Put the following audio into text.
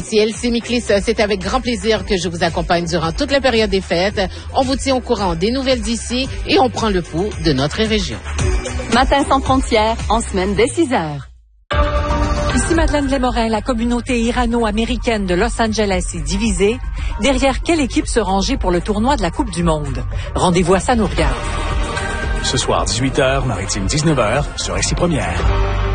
Ici Elsie Miklis, c'est avec grand plaisir que je vous accompagne durant toute la période des fêtes. On vous tient au courant des nouvelles d'ici et on prend le pouls de notre région. Matin sans frontières, en semaine dès 6 heures. Ici Madeleine Desmorin, la communauté irano-américaine de Los Angeles est divisée. Derrière quelle équipe se ranger pour le tournoi de la Coupe du Monde? Rendez-vous à Ça nous regarde. Ce soir, 18h, Maritime 19h, sur Ici Première.